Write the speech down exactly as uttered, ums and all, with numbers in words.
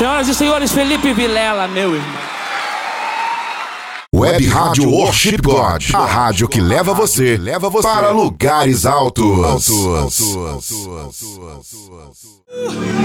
Senhoras e senhores, Felipe Vilela, meu irmão. Web Rádio Worship God, a rádio que leva você, leva você para lugares altos.